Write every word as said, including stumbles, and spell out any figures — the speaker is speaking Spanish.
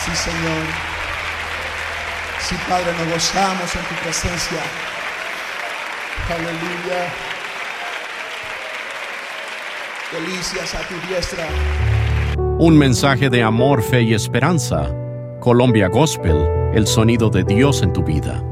Sí, Señor. Sí, Padre, nos gozamos en tu presencia. Aleluya. Delicias a tu diestra. Un mensaje de amor, fe y esperanza. Colombia Gospel, el sonido de Dios en tu vida.